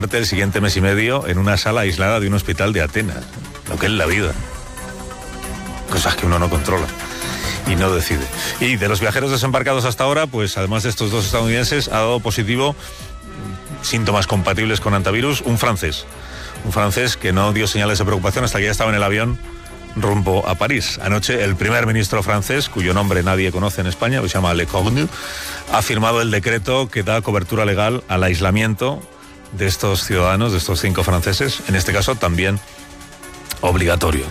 el siguiente mes y medio en una sala aislada de un hospital de Atenas. Lo que es la vida. Cosas que uno no controla y no decide. Y de los viajeros desembarcados hasta ahora, pues además de estos dos estadounidenses, ha dado positivo síntomas compatibles con hantavirus un francés que no dio señales de preocupación hasta que ya estaba en el avión rumbo a París. Anoche el primer ministro francés, cuyo nombre nadie conoce en España, que se llama Le Cornu, ha firmado el decreto que da cobertura legal al aislamiento de estos ciudadanos, de estos 5 franceses, en este caso también obligatorio.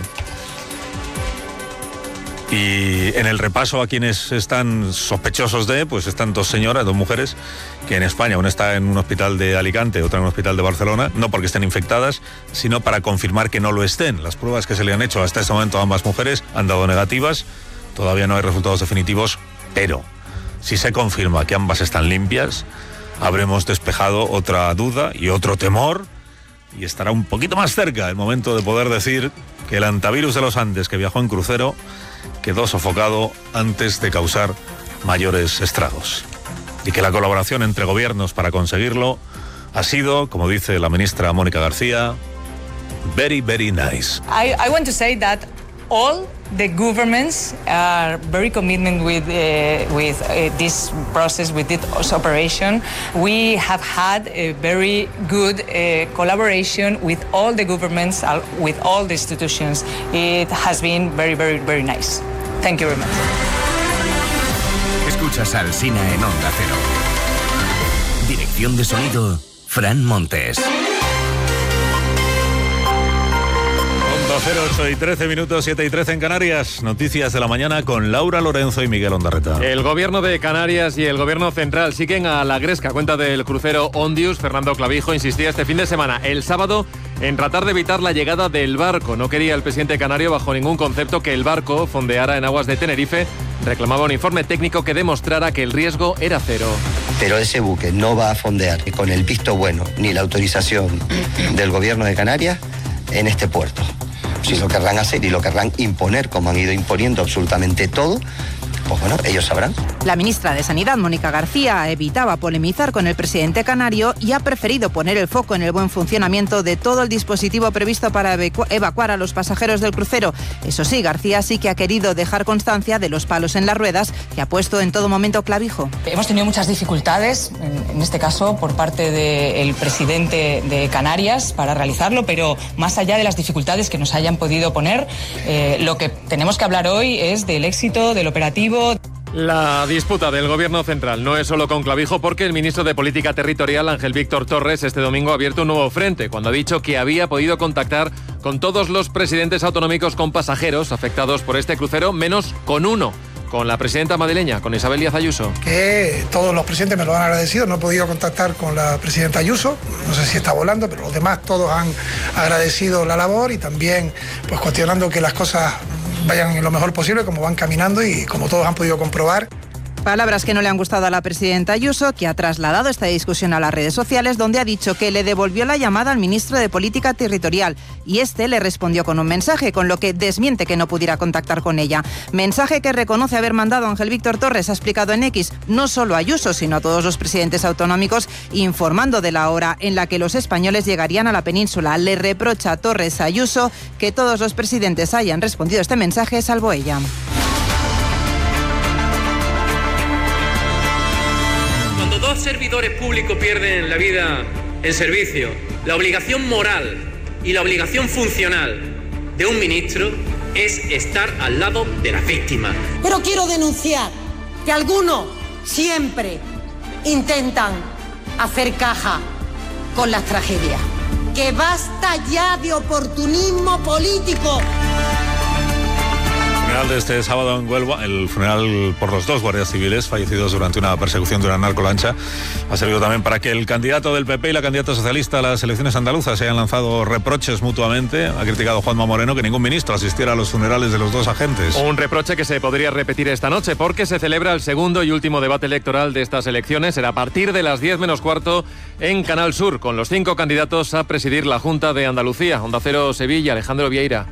Y en el repaso a quienes están sospechosos pues están 2 señoras, 2 mujeres, que en España, una está en un hospital de Alicante, otra en un hospital de Barcelona, no porque estén infectadas, sino para confirmar que no lo estén. Las pruebas que se le han hecho hasta este momento a ambas mujeres han dado negativas, todavía no hay resultados definitivos, pero si se confirma que ambas están limpias, habremos despejado otra duda y otro temor, y estará un poquito más cerca el momento de poder decir que el hantavirus de los Andes, que viajó en crucero, quedó sofocado antes de causar mayores estragos. Y que la colaboración entre gobiernos para conseguirlo ha sido, como dice la ministra Mónica García, very, very nice. I want to say that all the governments are very committed with this process, with this operation. We have had a very good collaboration with all the governments, with all the institutions. It has been very, very, very nice. Thank you very much. Escuchas a Alsina en Onda Cero. Dirección de sonido, Fran Montes. 08 y 13 minutos, 7 y 13 en Canarias. Noticias de la mañana con Laura Lorenzo y Miguel Ondarreta. El gobierno de Canarias y el gobierno central siguen a la gresca. Cuenta del crucero Ondius. Fernando Clavijo insistía este fin de semana, el sábado, en tratar de evitar la llegada del barco. No quería el presidente canario bajo ningún concepto que el barco fondeara en aguas de Tenerife. Reclamaba un informe técnico que demostrara que el riesgo era cero. Pero ese buque no va a fondear con el visto bueno ni la autorización del gobierno de Canarias en este puerto. Si lo querrán hacer y lo querrán imponer, como han ido imponiendo absolutamente todo, pues bueno, ellos sabrán. La ministra de Sanidad, Mónica García, evitaba polemizar con el presidente canario y ha preferido poner el foco en el buen funcionamiento de todo el dispositivo previsto para evacuar a los pasajeros del crucero. Eso sí, García sí que ha querido dejar constancia de los palos en las ruedas que ha puesto en todo momento Clavijo. Hemos tenido muchas dificultades, en este caso por parte del presidente de Canarias, para realizarlo, pero más allá de las dificultades que nos hayan podido poner, lo que tenemos que hablar hoy es del éxito del operativo. La disputa del gobierno central no es solo con Clavijo, porque el ministro de Política Territorial, Ángel Víctor Torres, este domingo ha abierto un nuevo frente cuando ha dicho que había podido contactar con todos los presidentes autonómicos con pasajeros afectados por este crucero, menos con uno, con la presidenta madrileña, con Isabel Díaz Ayuso. Que todos los presidentes me lo han agradecido. No he podido contactar con la presidenta Ayuso, no sé si está volando, pero los demás todos han agradecido la labor y también pues cuestionando que las cosas vayan en lo mejor posible, como van caminando y como todos han podido comprobar. Palabras que no le han gustado a la presidenta Ayuso, que ha trasladado esta discusión a las redes sociales, donde ha dicho que le devolvió la llamada al ministro de Política Territorial y este le respondió con un mensaje, con lo que desmiente que no pudiera contactar con ella. Mensaje que reconoce haber mandado Ángel Víctor Torres, ha explicado en X, no solo a Ayuso, sino a todos los presidentes autonómicos, informando de la hora en la que los españoles llegarían a la península. Le reprocha a Torres a Ayuso que todos los presidentes hayan respondido a este mensaje, salvo ella. Dos servidores públicos pierden la vida en servicio, la obligación moral y la obligación funcional de un ministro es estar al lado de las víctimas. Pero quiero denunciar que algunos siempre intentan hacer caja con las tragedias. Que basta ya de oportunismo político. El funeral de este sábado en Huelva, el funeral por los 2 guardias civiles fallecidos durante una persecución de una narcolancha, ha servido también para que el candidato del PP y la candidata socialista a las elecciones andaluzas se hayan lanzado reproches mutuamente. Ha criticado Juanma Moreno que ningún ministro asistiera a los funerales de los 2 agentes. Un reproche que se podría repetir esta noche porque se celebra el segundo y último debate electoral de estas elecciones. Será a partir de las 10 menos cuarto en Canal Sur, con los 5 candidatos a presidir la Junta de Andalucía. Onda Cero Sevilla, Alejandro Vieira.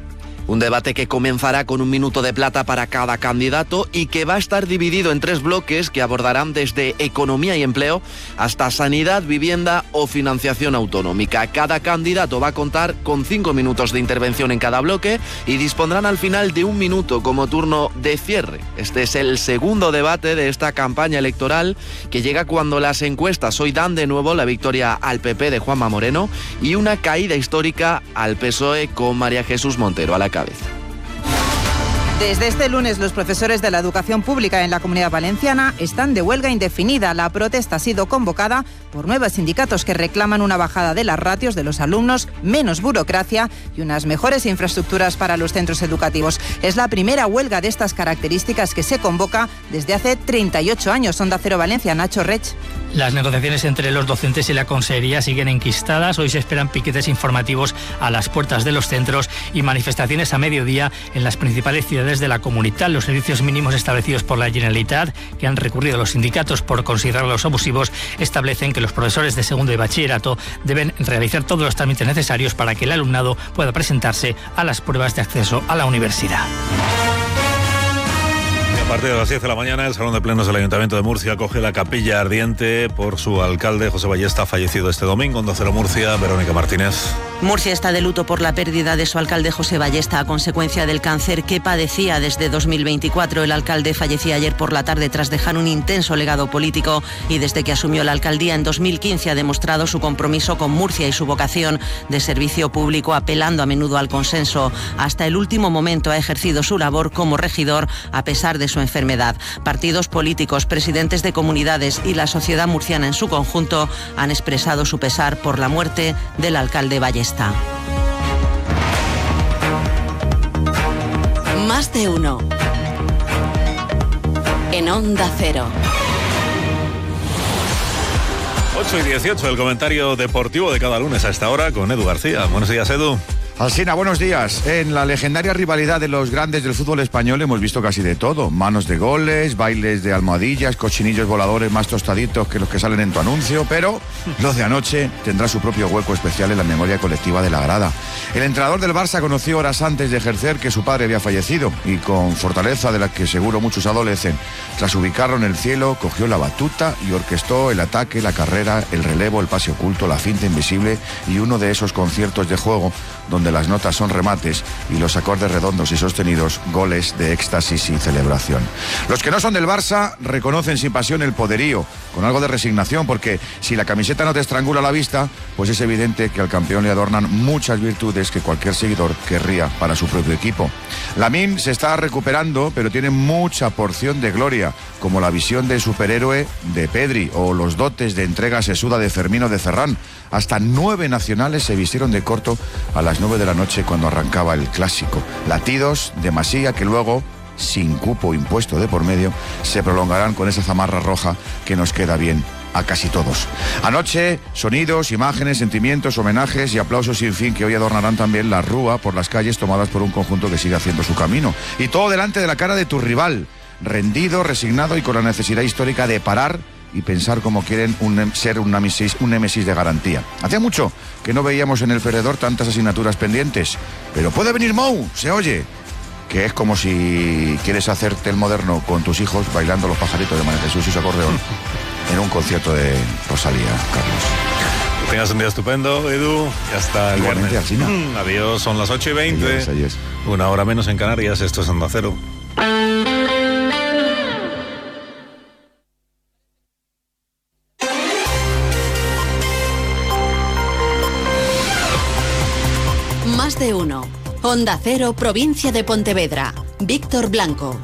Un debate que comenzará con 1 minuto de plata para cada candidato y que va a estar dividido en 3 bloques que abordarán desde economía y empleo hasta sanidad, vivienda o financiación autonómica. Cada candidato va a contar con 5 minutos de intervención en cada bloque y dispondrán al final de 1 minuto como turno de cierre. Este es el segundo debate de esta campaña electoral que llega cuando las encuestas hoy dan de nuevo la victoria al PP de Juanma Moreno y una caída histórica al PSOE con María Jesús Montero a la cabeza. Desde este lunes, los profesores de la educación pública en la Comunidad Valenciana están de huelga indefinida. La protesta ha sido convocada por 9 sindicatos que reclaman una bajada de las ratios de los alumnos, menos burocracia y unas mejores infraestructuras para los centros educativos. Es la primera huelga de estas características que se convoca desde hace 38 años. Onda Cero Valencia, Nacho Rech. Las negociaciones entre los docentes y la consejería siguen enquistadas. Hoy se esperan piquetes informativos a las puertas de los centros y manifestaciones a mediodía en las principales ciudades de la comunidad. Los servicios mínimos establecidos por la Generalitat, que han recurrido a los sindicatos por considerarlos abusivos, establecen que los profesores de segundo y bachillerato deben realizar todos los trámites necesarios para que el alumnado pueda presentarse a las pruebas de acceso a la universidad. A partir de las 10 de la mañana, el Salón de Plenos del Ayuntamiento de Murcia acoge la capilla ardiente por su alcalde, José Ballesta, fallecido este domingo. Onda Cero Murcia, Verónica Martínez. Murcia está de luto por la pérdida de su alcalde José Ballesta a consecuencia del cáncer que padecía desde 2024. El alcalde fallecía ayer por la tarde tras dejar un intenso legado político y desde que asumió la alcaldía en 2015 ha demostrado su compromiso con Murcia y su vocación de servicio público, apelando a menudo al consenso. Hasta el último momento ha ejercido su labor como regidor a pesar de su enfermedad. Partidos políticos, presidentes de comunidades y la sociedad murciana en su conjunto han expresado su pesar por la muerte del alcalde Ballesta. Más de uno. En Onda Cero. 8:18, el comentario deportivo de cada lunes a esta hora con Edu García. Buenos días, Edu. Alsina, buenos días. En la legendaria rivalidad de los grandes del fútbol español hemos visto casi de todo. Manos de goles, bailes de almohadillas, cochinillos voladores más tostaditos que los que salen en tu anuncio, pero lo de anoche tendrá su propio hueco especial en la memoria colectiva de la grada. El entrenador del Barça conoció horas antes de ejercer que su padre había fallecido y con fortaleza de la que seguro muchos adolecen, tras ubicarlo en el cielo, cogió la batuta y orquestó el ataque, la carrera, el relevo, el pase oculto, la finta invisible y uno de esos conciertos de juego donde las notas son remates y los acordes redondos y sostenidos, goles de éxtasis y celebración. Los que no son del Barça reconocen sin pasión el poderío, con algo de resignación, porque si la camiseta no te estrangula la vista, pues es evidente que al campeón le adornan muchas virtudes que cualquier seguidor querría para su propio equipo. Lamine se está recuperando, pero tiene mucha porción de gloria, como la visión de superhéroe de Pedri o los dotes de entrega sesuda de Fermino de Ferran. Hasta 9 nacionales se vistieron de corto a las 9 de la noche cuando arrancaba el clásico. Latidos de Masía que luego, sin cupo impuesto de por medio, se prolongarán con esa zamarra roja que nos queda bien a casi todos. Anoche, sonidos, imágenes, sentimientos, homenajes y aplausos sin fin que hoy adornarán también la rúa por las calles tomadas por un conjunto que sigue haciendo su camino. Y todo delante de la cara de tu rival, rendido, resignado y con la necesidad histórica de parar y pensar cómo quieren ser un némesis de garantía. Hacía mucho que no veíamos en el Perdedor tantas asignaturas pendientes, pero puede venir Mou, se oye, que es como si quieres hacerte el moderno con tus hijos bailando los pajaritos de María Jesús y su acordeón en un concierto de Rosalía, Carlos. Que tengas un día estupendo, Edu, y hasta el viernes. Adiós, son las 8:20. Adiós. Una hora menos en Canarias, esto es Onda Cero. Más de uno. Onda Cero, provincia de Pontevedra. Víctor Blanco.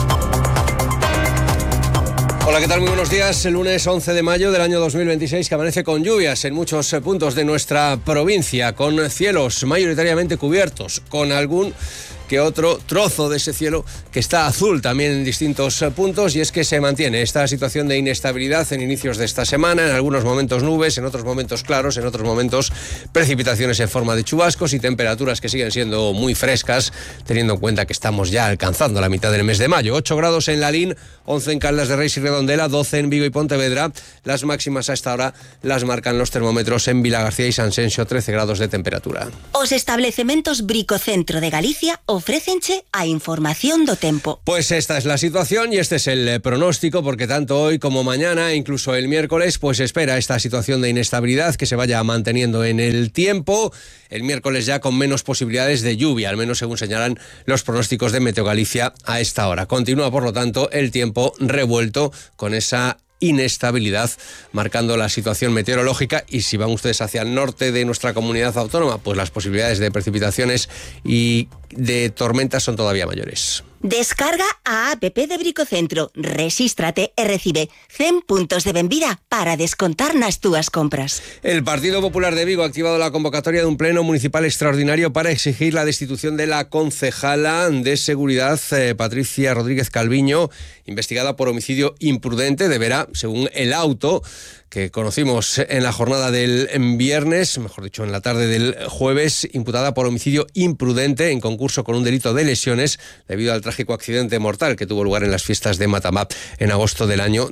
Hola, ¿qué tal? Muy buenos días. El lunes 11 de mayo del año 2026 que amanece con lluvias en muchos puntos de nuestra provincia, con cielos mayoritariamente cubiertos, con algún que otro trozo de ese cielo que está azul también en distintos puntos, y es que se mantiene esta situación de inestabilidad en inicios de esta semana, en algunos momentos nubes, en otros momentos claros, en otros momentos precipitaciones en forma de chubascos y temperaturas que siguen siendo muy frescas, teniendo en cuenta que estamos ya alcanzando la mitad del mes de mayo. 8 grados en Lalín, 11 en Caldas de Reis y Redondela, 12 en Vigo y Pontevedra. Las máximas a esta hora las marcan los termómetros en Vilagarcía y Sanxenxo, 13 grados de temperatura. Os establecementos Bricocentro de Galicia ofrécenche a información do tempo. Pues esta es la situación y este es el pronóstico, porque tanto hoy como mañana, incluso el miércoles, pues espera esta situación de inestabilidad que se vaya manteniendo en el tiempo. El miércoles ya con menos posibilidades de lluvia, al menos según señalan los pronósticos de Meteo Galicia a esta hora. Continúa, por lo tanto, el tiempo revuelto con esa inestabilidad marcando la situación meteorológica, y si van ustedes hacia el norte de nuestra comunidad autónoma, pues las posibilidades de precipitaciones y de tormentas son todavía mayores. Descarga a app de Bricocentro, resístrate e recibe 100 puntos de benvida para descontar nas túas compras. El Partido Popular de Vigo ha activado la convocatoria de un pleno municipal extraordinario para exigir la destitución de la concejala de Seguridad, Patricia Rodríguez Calviño, investigada por homicidio imprudente. Deberá, según el auto que conocimos en la jornada del viernes, mejor dicho, en la tarde del jueves, imputada por homicidio imprudente en concurso con un delito de lesiones debido al trágico accidente mortal que tuvo lugar en las fiestas de Matamá en agosto del año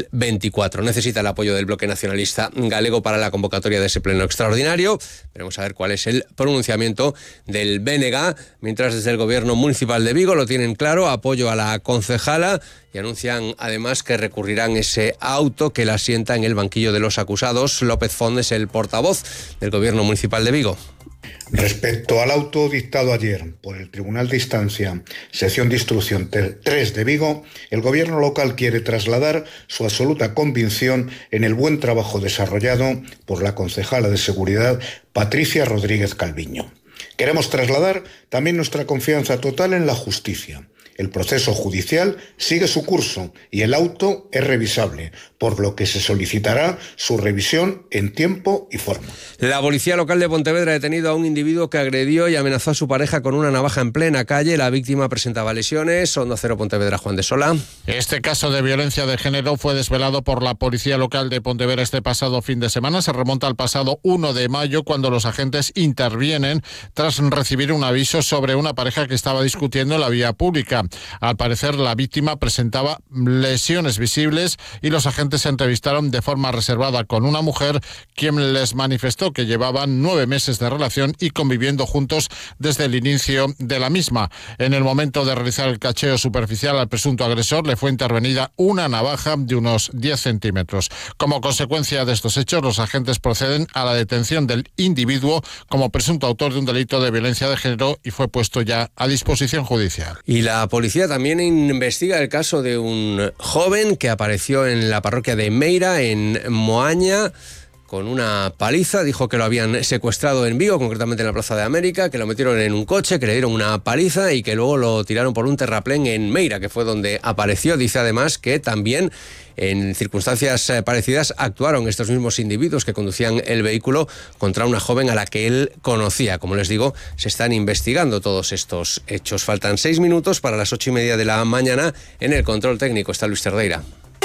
2024. Necesita el apoyo del bloque nacionalista galego para la convocatoria de ese pleno extraordinario. Veremos a ver cuál es el pronunciamiento del BNG, mientras desde el gobierno municipal de Vigo lo tienen claro: apoyo a la concejala, y anuncian además que recurrirán ese auto que la sienta en el banquillo de los acusados. López Font es el portavoz del gobierno municipal de Vigo. Respecto al auto dictado ayer por el Tribunal de Instancia, sección de instrucción 3 de Vigo, el gobierno local quiere trasladar su absoluta convicción en el buen trabajo desarrollado por la concejala de Seguridad, Patricia Rodríguez Calviño. Queremos trasladar también nuestra confianza total en la justicia. El proceso judicial sigue su curso y el auto es revisable, por lo que se solicitará su revisión en tiempo y forma. La policía local de Pontevedra ha detenido a un individuo que agredió y amenazó a su pareja con una navaja en plena calle. La víctima presentaba lesiones. Onda Cero Pontevedra, Juan de Sola. Este caso de violencia de género fue desvelado por la policía local de Pontevedra este pasado fin de semana. Se remonta al pasado 1 de mayo, cuando los agentes intervienen tras recibir un aviso sobre una pareja que estaba discutiendo en la vía pública. Al parecer, la víctima presentaba lesiones visibles y los agentes se entrevistaron de forma reservada con una mujer, quien les manifestó que llevaban 9 meses de relación y conviviendo juntos desde el inicio de la misma. En el momento de realizar el cacheo superficial al presunto agresor, le fue intervenida una navaja de unos 10 centímetros. Como consecuencia de estos hechos, los agentes proceden a la detención del individuo como presunto autor de un delito de violencia de género y fue puesto ya a disposición judicial. Y la policía también investiga el caso de un joven que apareció en la parroquia de Meira, en Moaña, con una paliza. Dijo que lo habían secuestrado en Vigo, concretamente en la Plaza de América, que lo metieron en un coche, que le dieron una paliza y que luego lo tiraron por un terraplén en Meira, que fue donde apareció. Dice además que también en circunstancias parecidas actuaron estos mismos individuos que conducían el vehículo contra una joven a la que él conocía. Como les digo, se están investigando todos estos hechos. Faltan 6 minutos para las 8:30 de la mañana. En el control técnico está Luis Cerdeira.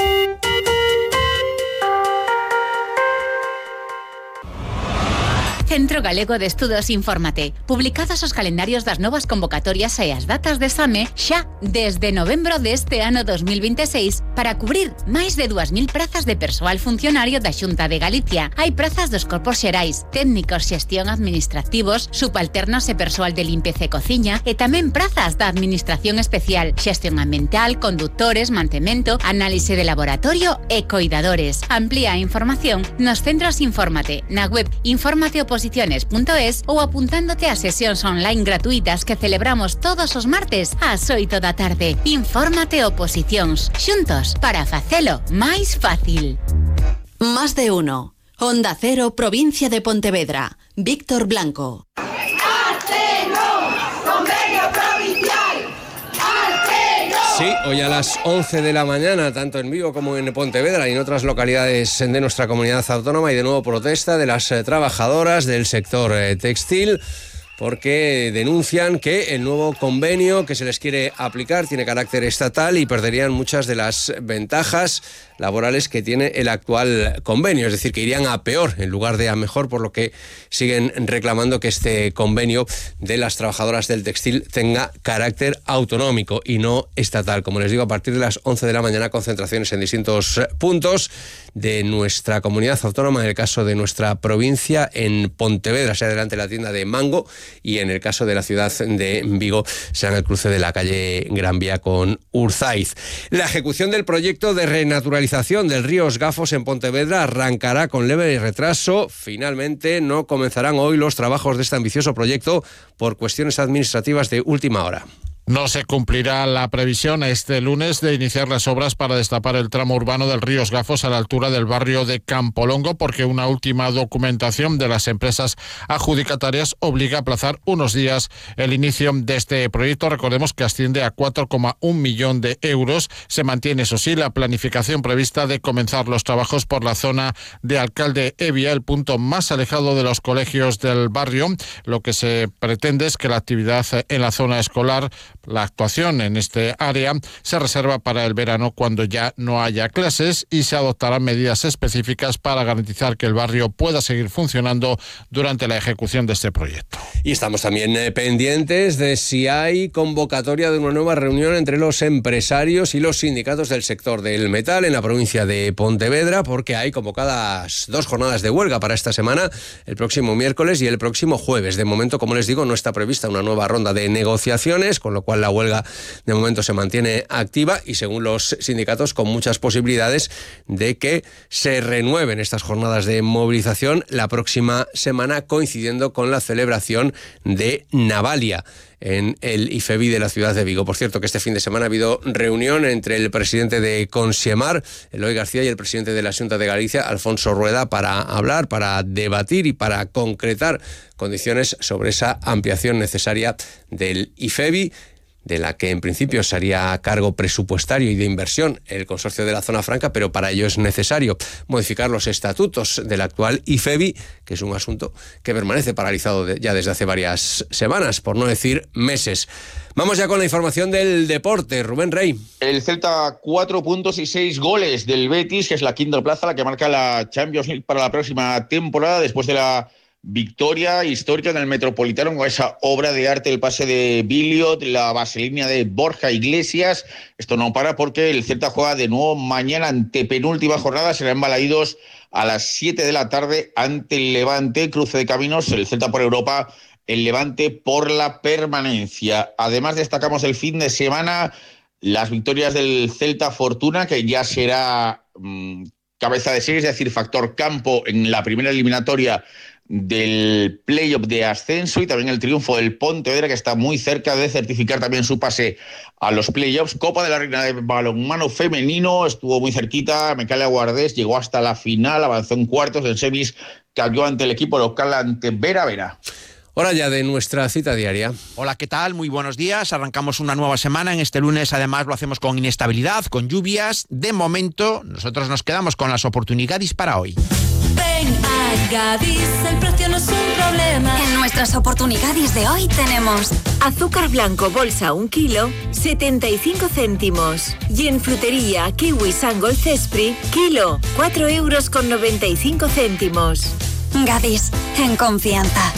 Centro Galego de Estudos Infórmate. Publicados os calendarios das novas convocatorias e as datas de exame xa desde novembro deste ano 2026 para cubrir máis de 2.000 prazas de persoal funcionario da Xunta de Galicia. Hai prazas dos corpos xerais, técnicos, xestión administrativos, subalternos e persoal de limpeza e cociña, e tamén prazas da administración especial, xestión ambiental, conductores, mantemento, análise de laboratorio e coidadores. Amplía a información nos centros Infórmate, na web informateoposiciones.es ou apuntándote a sesións online gratuitas que celebramos todos os martes ás 8 da tarde. Infórmate Oposicións, xuntos para facelo máis fácil. Más de uno. Onda Cero, provincia de Pontevedra. Víctor Blanco. Sí, hoy a las 11 de la mañana, tanto en Vigo como en Pontevedra y en otras localidades de nuestra comunidad autónoma, y de nuevo protesta de las trabajadoras del sector textil, porque denuncian que el nuevo convenio que se les quiere aplicar tiene carácter estatal y perderían muchas de las ventajas laborales que tiene el actual convenio, es decir, que irían a peor en lugar de a mejor, por lo que siguen reclamando que este convenio de las trabajadoras del textil tenga carácter autonómico y no estatal. Como les digo, a partir de las 11 de la mañana, concentraciones en distintos puntos de nuestra comunidad autónoma, en el caso de nuestra provincia, en Pontevedra se adelante la tienda de Mango, y en el caso de la ciudad de Vigo será en el cruce de la calle Gran Vía con Urzaiz. La ejecución del proyecto de renaturalización del río Gafos en Pontevedra arrancará con leve retraso. Finalmente no comenzarán hoy los trabajos de este ambicioso proyecto por cuestiones administrativas de última hora. No se cumplirá la previsión este lunes de iniciar las obras para destapar el tramo urbano del río Gafos a la altura del barrio de Campolongo, porque una última documentación de las empresas adjudicatarias obliga a aplazar unos días el inicio de este proyecto. Recordemos que asciende a 4,1 millón de euros. Se mantiene, eso sí, la planificación prevista de comenzar los trabajos por la zona de Alcalde Evia, el punto más alejado de los colegios del barrio. Lo que se pretende es que la actividad en la zona escolar, la actuación en este área, se reserva para el verano, cuando ya no haya clases, y se adoptarán medidas específicas para garantizar que el barrio pueda seguir funcionando durante la ejecución de este proyecto. Y estamos también pendientes de si hay convocatoria de una nueva reunión entre los empresarios y los sindicatos del sector del metal en la provincia de Pontevedra, porque hay convocadas 2 jornadas de huelga para esta semana, el próximo miércoles y el próximo jueves. De momento, como les digo, no está prevista una nueva ronda de negociaciones, con lo cual la huelga de momento se mantiene activa y, según los sindicatos, con muchas posibilidades de que se renueven estas jornadas de movilización la próxima semana, coincidiendo con la celebración de Navalia en el IFEBI de la ciudad de Vigo. Por cierto, que este fin de semana ha habido reunión entre el presidente de Consiemar, Eloi García, y el presidente de la Xunta de Galicia, Alfonso Rueda, para hablar, para debatir y para concretar condiciones sobre esa ampliación necesaria del IFEBI, de la que en principio se haría cargo presupuestario y de inversión el consorcio de la Zona Franca, pero para ello es necesario modificar los estatutos del actual IFEBI, que es un asunto que permanece paralizado ya desde hace varias semanas, por no decir meses. Vamos ya con la información del deporte. Rubén Rey. El Celta, 4 puntos y 6 goles del Betis, que es la quinta plaza, la que marca la Champions League para la próxima temporada, después de la victoria histórica en el Metropolitano con esa obra de arte, el pase de Biliot, la vaselina de Borja Iglesias. Esto no para, porque el Celta juega de nuevo mañana, antepenúltima jornada, será en Balaídos a las 7 de la tarde ante el Levante, cruce de caminos, el Celta por Europa, el Levante por la permanencia. Además, destacamos el fin de semana las victorias del Celta Fortuna, que ya será cabeza de serie, es decir, factor campo en la primera eliminatoria del play-off de ascenso, y también el triunfo del Pontevedra, que está muy cerca de certificar también su pase a los play-offs. Copa de la Reina de balonmano femenino, estuvo muy cerquita, Micaela Guardés llegó hasta la final, avanzó en cuartos, en semis cayó ante el equipo local, ante Vera Vera. Hora ya de nuestra cita diaria. Hola, ¿qué tal? Muy buenos días. Arrancamos una nueva semana. En este lunes, además, lo hacemos con inestabilidad, con lluvias. De momento, nosotros nos quedamos con las oportunidades para hoy. Ven a Gadis, el precio no es un problema. En nuestras oportunidades de hoy tenemos azúcar blanco bolsa 1 kilo, 75 céntimos. Y en frutería, kiwi Sangol Cespri, kilo, 4,95 €. Gadis, en confianza.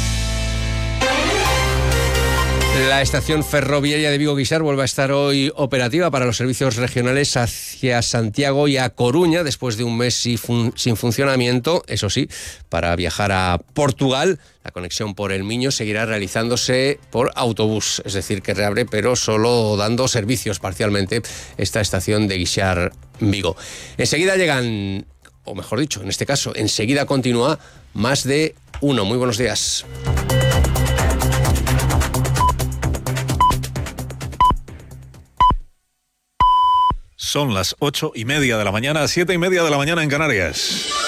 La estación ferroviaria de Vigo-Guixar vuelve a estar hoy operativa para los servicios regionales hacia Santiago y a Coruña, después de un mes sin funcionamiento. Eso sí, para viajar a Portugal, la conexión por El Miño seguirá realizándose por autobús, es decir, que reabre, pero solo dando servicios parcialmente esta estación de Guixar-Vigo. Enseguida llegan, o mejor dicho, en este caso, enseguida continúa Más de Uno. Muy buenos días. Son las 8:30 de la mañana, 7:30 de la mañana en Canarias.